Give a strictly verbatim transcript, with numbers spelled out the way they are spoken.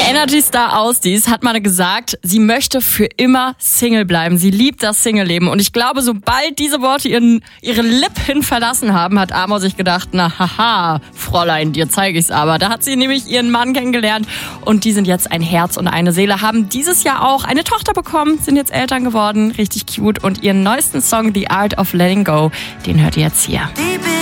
Energy-Star Ausdies hat mal gesagt, sie möchte für immer Single bleiben. Sie liebt das Single-Leben. Und ich glaube, sobald diese Worte ihren, ihre Lippen verlassen haben, hat Amor sich gedacht, na haha, Fräulein, dir zeige ich's aber. Da hat sie nämlich ihren Mann kennengelernt und die sind jetzt ein Herz und eine Seele, haben dieses Jahr auch eine Tochter bekommen, sind jetzt Eltern geworden, richtig cute. Und ihren neuesten Song, The Art of Letting Go, den hört ihr jetzt hier.